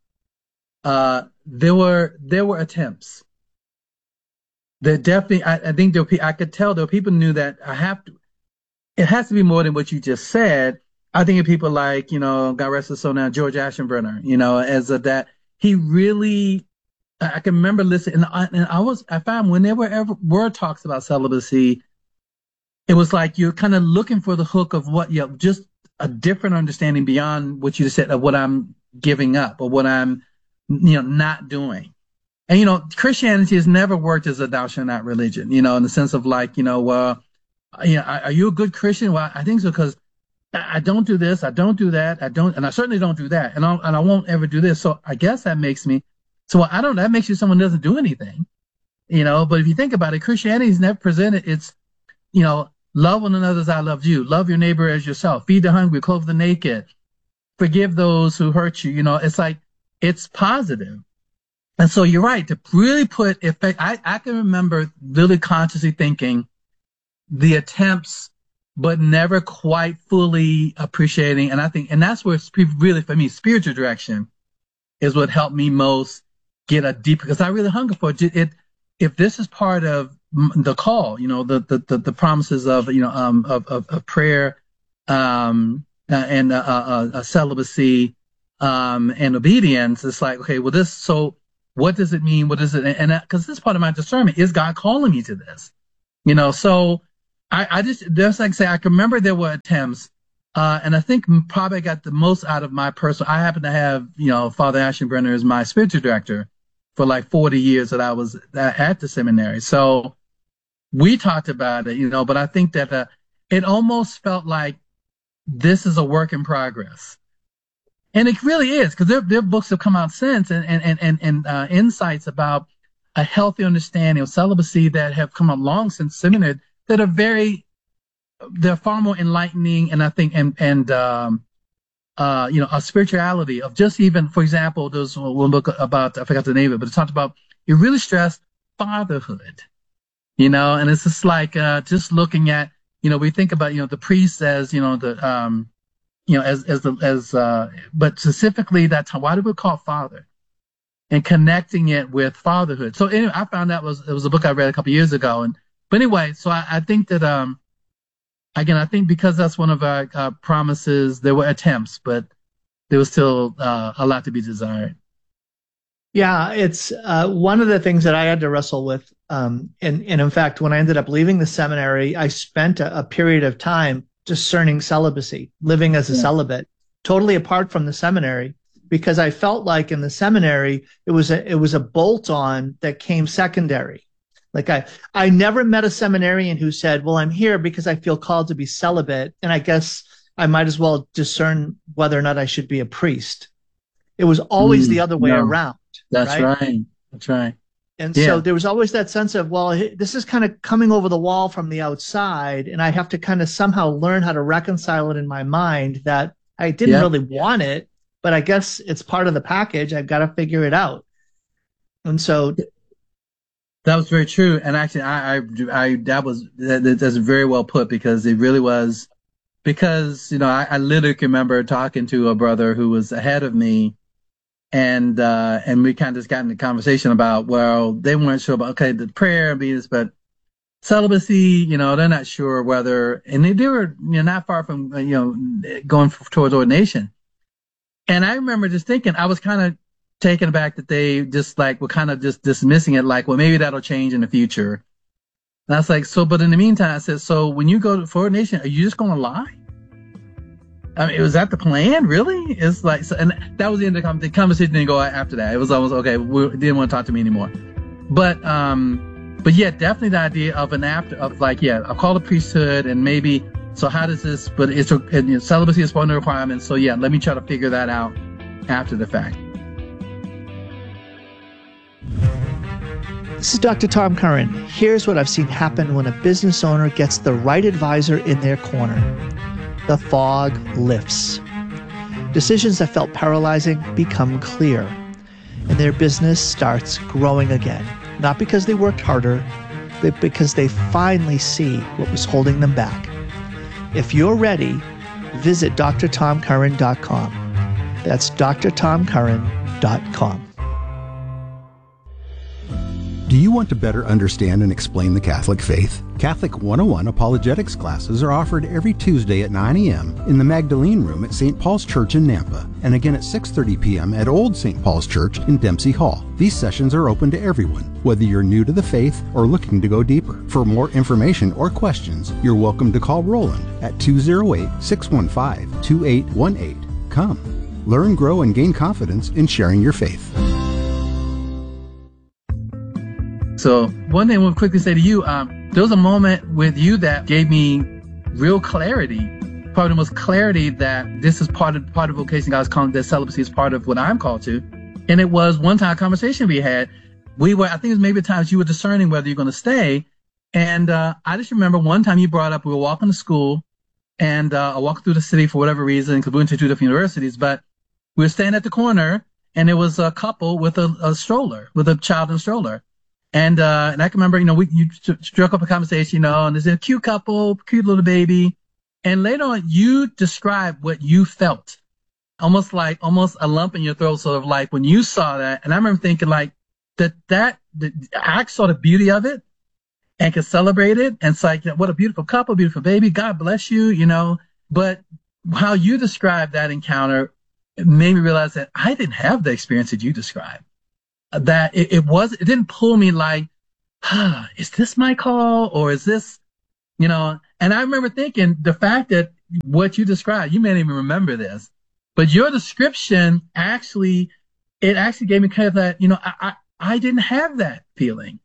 uh, there were, there were attempts. There definitely, I, I think there were, I could tell there were people who knew that I have to, it has to be more than what you just said. I think of people like, you know, God rest his soul now, George Aschenbrenner, you know, as a, that he really, I can remember listening, and I, and I was, I found whenever ever word talks about celibacy, it was like you're kind of looking for the hook of what, you know, just a different understanding beyond what you just said of what I'm giving up or what I'm, you know, not doing. And, you know, Christianity has never worked as a thou shalt not religion, you know, in the sense of like, you know, well, uh, you know, are you a good Christian? Well, I think so because I don't do this, I don't do that, I don't, and I certainly don't do that, and I and I won't ever do this. So I guess that makes me, so I don't, that makes you someone who doesn't do anything, you know. But if you think about it, Christianity has never presented it's, you know, love one another as I loved you, love your neighbor as yourself, feed the hungry, clothe the naked, forgive those who hurt you. You know, it's like it's positive. And so you're right to really put effect. I I can remember really consciously thinking the attempts, but never quite fully appreciating. And I think, and that's where it's really, for me, spiritual direction is what helped me most get a deeper, because I really hunger for it. it. If this is part of the call, you know, the, the, the, the promises of, you know, um, of, of, of prayer, um, uh, and, uh, uh, uh, celibacy, um, and obedience, it's like, okay, well, this, so what does it mean? What is it? And because this is part of my discernment, is God calling me to this? You know, so I, I just, there's like say, I can remember there were attempts, uh, and I think probably I got the most out of my personal, I happen to have, you know, Father Ashton Brenner as my spiritual director for like forty years that I was at the seminary. So we talked about it, you know, but I think that uh, it almost felt like this is a work in progress. And it really is, because their, their books have come out since, and, and, and, and uh, insights about a healthy understanding of celibacy that have come along since seminary that are very, they're far more enlightening, and I think, and, and um, uh, you know, a spirituality of just even, for example, there's one book about, I forgot the name of it, but it talked about, it really stressed fatherhood, you know, and it's just like, uh, just looking at, you know, we think about, you know, the priest as, you know, the, um, you know, as, as the, as, uh, but specifically that time, why do we call it father? And connecting it with fatherhood. So anyway, I found that was, it was a book I read a couple years ago. And, but anyway, so I, I think that, um, again, I think because that's one of our uh, promises, there were attempts, but there was still uh, a lot to be desired. Yeah, it's uh, one of the things that I had to wrestle with. Um, and, and in fact, when I ended up leaving the seminary, I spent a, a period of time discerning celibacy, living as a yeah. celibate, totally apart from the seminary, because I felt like in the seminary, it was a, it was a bolt-on that came secondary. Like I, I never met a seminarian who said, well, I'm here because I feel called to be celibate, and I guess I might as well discern whether or not I should be a priest. It was always mm, the other way no, around. That's right? right. That's right. And yeah. so there was always that sense of, well, this is kind of coming over the wall from the outside, and I have to kind of somehow learn how to reconcile it in my mind that I didn't yeah. really want it, but I guess it's part of the package. I've got to figure it out. And so that was very true. And actually, I, I, I that was, that, that's very well put, because it really was, because, you know, I, I literally can remember talking to a brother who was ahead of me, and, uh, and we kind of just got into conversation about, well, they weren't sure about, okay, the prayer and this, but celibacy, you know, they're not sure whether, and they, they were, you know, not far from, you know, going towards ordination. And I remember just thinking, I was kind of taken aback that they just like were kind of just dismissing it, like, well, maybe that'll change in the future. And I was like, so, but in the meantime, I said, so when you go for ordination, are you just going to lie? I mean, was that the plan, really? It's like, so, and that was the end of the conversation. The conversation didn't go after that. It was almost, okay, we didn't want to talk to me anymore. But, um, but yeah, definitely the idea of an after, of like, yeah, I'll call the priesthood, and maybe, so how does this, but it's, and, you know, celibacy is one of the requirements. So yeah, let me try to figure that out after the fact. This is Doctor Tom Curran. Here's what I've seen happen when a business owner gets the right advisor in their corner. The fog lifts. Decisions that felt paralyzing become clear, and their business starts growing again. Not because they worked harder, but because they finally see what was holding them back. If you're ready, visit D R tom curran dot com. That's D R tom curran dot com. Do you want to better understand and explain the Catholic faith? Catholic one oh one apologetics classes are offered every Tuesday at nine a.m. in the Magdalene Room at Saint Paul's Church in Nampa, and again at six thirty p.m. at Old Saint Paul's Church in Dempsey Hall. These sessions are open to everyone, whether you're new to the faith or looking to go deeper. For more information or questions, you're welcome to call Roland at two oh eight, six one five, two eight one eight. Come, learn, grow, and gain confidence in sharing your faith. So one thing I want to quickly say to you, um, there was a moment with you that gave me real clarity, probably the most clarity that this is part of part of vocation God's calling, that celibacy is part of what I'm called to. And it was one time a conversation we had. We were, I think it was maybe times you were discerning whether you're going to stay. And uh, I just remember one time you brought up, we were walking to school, and uh, I walked through the city for whatever reason, because we went to two different universities, but we were standing at the corner, and there was a couple with a, a stroller, with a child in a stroller. And, uh, and I can remember, you know, we, you struck up a conversation, you know, and there's a cute couple, cute little baby. And later on, you described what you felt, almost like, almost a lump in your throat, sort of like when you saw that. And I remember thinking like that, that, the, I saw the beauty of it and could celebrate it. And it's like, what a beautiful couple, beautiful baby. God bless you, you know, but how you described that encounter, it made me realize that I didn't have the experience that you described. that it, it was, it didn't pull me like, ah, is this my call or is this, you know, and I remember thinking the fact that what you described, you may not even remember this, but your description actually, it actually gave me kind of that, you know, I, I, I didn't have that feeling.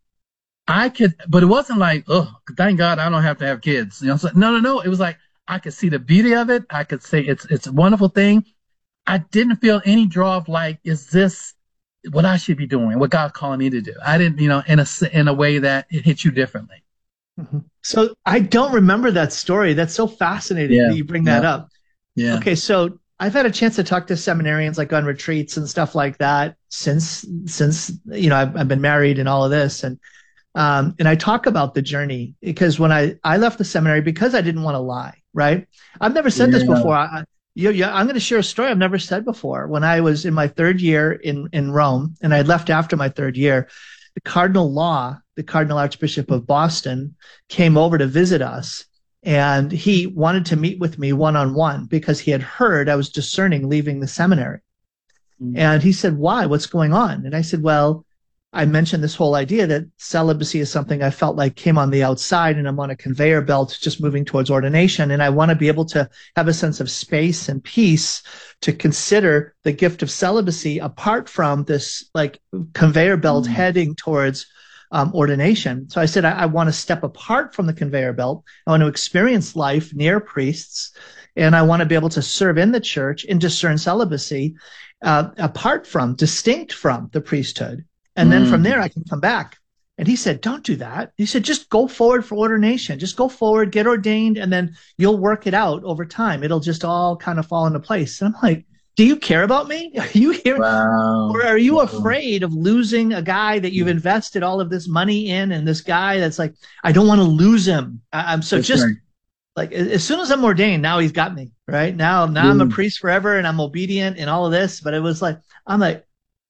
I could, but it wasn't like, oh, thank God I don't have to have kids. You know, so, no, no, no. It was like, I could see the beauty of it. I could say it's, it's a wonderful thing. I didn't feel any draw of like, is this what I should be doing? What God's calling me to do? I didn't, you know, in a, in a way that it hit you differently. Mm-hmm. So I don't remember that story. That's so fascinating yeah. that you bring that yeah. up. Yeah. Okay. So I've had a chance to talk to seminarians like on retreats and stuff like that since, since, you know, I've, I've been married and all of this. And, um, and I talk about the journey because when I, I left the seminary because I didn't want to lie, right? I've never said yeah. this before. I, you, you, I'm going to share a story I've never said before. When I was in my third year in, in Rome and I left after my third year, the Cardinal Law, the Cardinal Archbishop of Boston, came over to visit us. And he wanted to meet with me one-on-one because he had heard I was discerning leaving the seminary. Mm-hmm. And he said, why? What's going on? And I said, well, I mentioned this whole idea that celibacy is something I felt like came on the outside and I'm on a conveyor belt just moving towards ordination. And I want to be able to have a sense of space and peace to consider the gift of celibacy apart from this like conveyor belt mm-hmm. heading towards Um, ordination. So I said, I, I want to step apart from the conveyor belt. I want to experience life near priests, and I want to be able to serve in the church and discern celibacy uh, apart from, distinct from the priesthood. And mm. then from there, I can come back. And he said, don't do that. He said, just go forward for ordination. Just go forward, get ordained, and then you'll work it out over time. It'll just all kind of fall into place. And I'm like, do you care about me? Are you here? Wow. Or are you afraid of losing a guy that you've invested all of this money in and this guy that's like, I don't want to lose him. I, I'm so that's just right. like, as soon as I'm ordained, now he's got me, right? Now, now mm. I'm a priest forever and I'm obedient and all of this. But it was like, I'm like,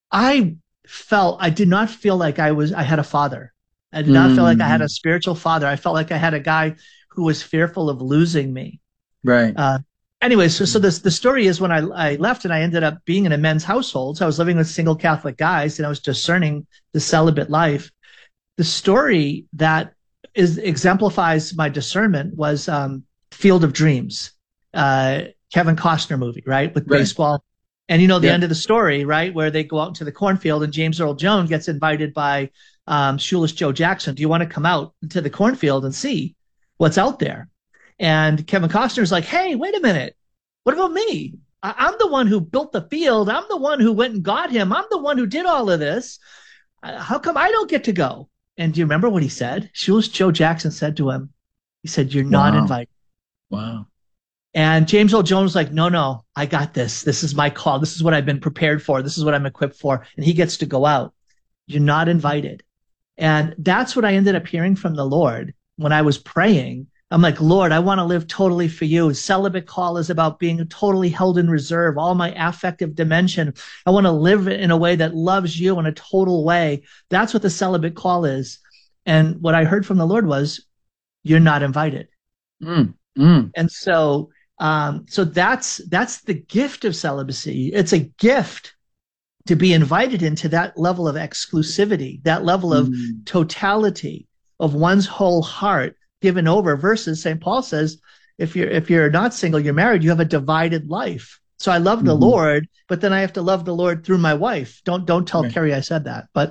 I felt, I did not feel like I was, I had a father. I did not mm. feel like I had a spiritual father. I felt like I had a guy who was fearful of losing me. Right. Uh, Anyway, so so this the story is when I I left and I ended up being in a men's household. So I was living with single Catholic guys and I was discerning the celibate life. The story that is exemplifies my discernment was um, Field of Dreams, uh, Kevin Costner movie, right, with right. baseball. And you know the yeah. end of the story, right, where they go out into the cornfield and James Earl Jones gets invited by um, Shoeless Joe Jackson. Do you want to come out to the cornfield and see what's out there? And Kevin Costner's like, hey, wait a minute. What about me? I- I'm the one who built the field. I'm the one who went and got him. I'm the one who did all of this. Uh, how come I don't get to go? And do you remember what he said? Shoeless Joe Jackson said to him, he said, you're not wow. invited. Wow. And James Earl Jones was like, no, no, I got this. This is my call. This is what I've been prepared for. This is what I'm equipped for. And he gets to go out. You're not invited. And that's what I ended up hearing from the Lord when I was praying. I'm like, Lord, I want to live totally for you. Celibate call is about being totally held in reserve, all my affective dimension. I want to live in a way that loves you in a total way. That's what the celibate call is. And what I heard from the Lord was, you're not invited. Mm, mm. And so, um, so that's, that's the gift of celibacy. It's a gift to be invited into that level of exclusivity, that level of mm. totality of one's whole heart given over, versus Saint Paul says, if you're if you're not single, you're married, you have a divided life. So I love mm-hmm. the Lord, but then I have to love the Lord through my wife. Don't don't tell right. Carrie I said that, but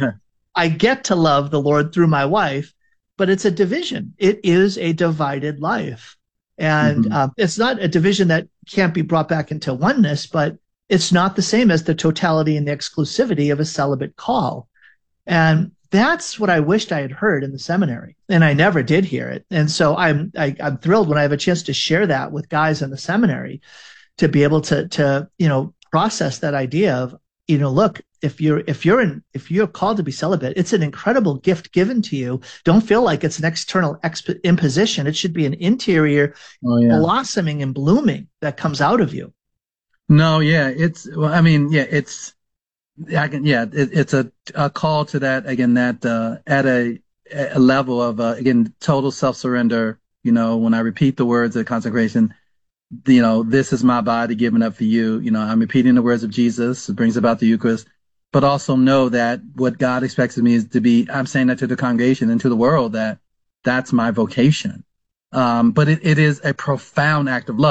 I get to love the Lord through my wife, but it's a division. It is a divided life, and mm-hmm. uh, it's not a division that can't be brought back into oneness, but it's not the same as the totality and the exclusivity of a celibate call, and that's what I wished I had heard in the seminary, and I never did hear it. And so I'm I, I'm thrilled when I have a chance to share that with guys in the seminary, to be able to to you know process that idea of you know look, if you're if you're in if you're called to be celibate, it's an incredible gift given to you. Don't feel like it's an external exp- imposition. It should be an interior oh, yeah. blossoming and blooming that comes out of you. No, yeah, it's well, I mean, yeah, it's. I can, yeah, it, it's a, a call to that again. That uh, at a, a level of uh, again total self surrender. You know, when I repeat the words of consecration, you know, this is my body given up for you. You know, I'm repeating the words of Jesus. It brings about the Eucharist. but also know that what God expects of me is to be, I'm saying that to the congregation and to the world, that that's my vocation. Um, but it, it is a profound act of love.